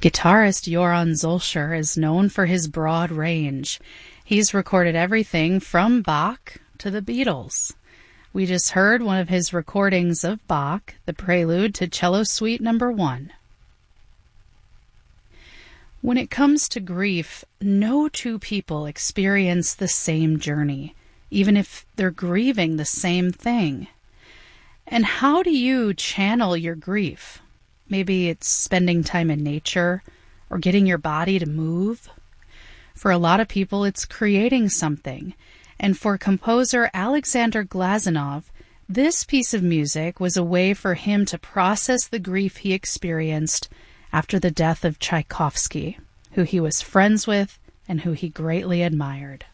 Guitarist Joran Zolcher is known for his broad range. He's recorded everything from Bach to the Beatles. We just heard one of his recordings of Bach, the prelude to Cello Suite No. 1. When it comes to grief, no two people experience the same journey, even if they're grieving the same thing. And how do you channel your grief? Maybe it's spending time in nature or getting your body to move. For a lot of people, it's creating something. And for composer Alexander Glazunov, this piece of music was a way for him to process the grief he experienced after the death of Tchaikovsky, who he was friends with and who he greatly admired.